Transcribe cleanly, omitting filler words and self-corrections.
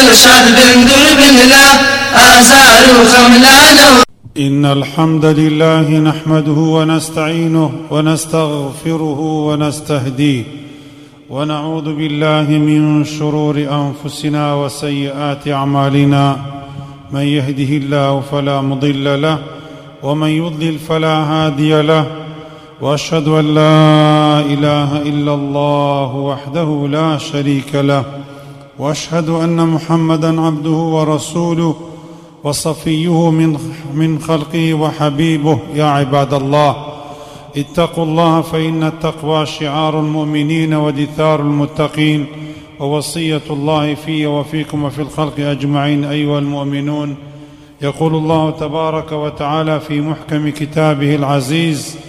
شد بن لا آزار خملانه. إن الحمد لله نحمده ونستعينه ونستغفره ونستهديه ونعوذ بالله من شرور أنفسنا وسيئات أعمالنا. من يهده الله فلا مضل له ومن يضلل فلا هادي له. وأشهد أن لا إله إلا الله وحده لا شريك له. وأشهد أن محمدًا عبده ورسوله وصفيه من خلقه وحبيبه. يا عباد الله، اتقوا الله، فإن التقوى شعار المؤمنين ودثار المتقين، ووصية الله في وفيكم وفي الخلق أجمعين أيها المؤمنون. يقول الله تبارك وتعالى في محكم كتابه العزيز: